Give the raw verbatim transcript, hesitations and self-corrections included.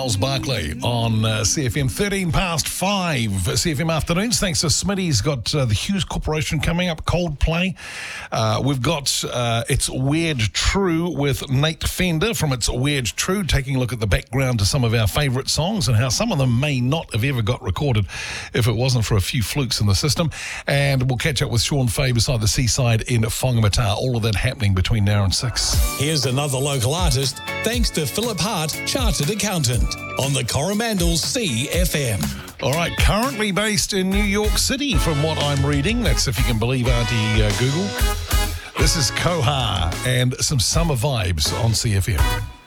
Miles Barclay on uh, C F M, thirteen past five, C F M Afternoons. Thanks to Smitty's got uh, the Hughes Corporation coming up, Coldplay. Uh, we've got uh, It's Weird True with Nate Fender from It's Weird True, taking a look at the background to some of our favourite songs and how some of them may not have ever got recorded if it wasn't for a few flukes in the system. And we'll catch up with Sean Fay beside the seaside in Whangamata. All of that happening between now and six. Here's another local artist, thanks to Philip Hart, Chartered Accountant, on the Coromandel C F M. All right, currently based in New York City, from what I'm reading. That's if you can believe Auntie uh, Google. This is Koha and some summer vibes on C F M.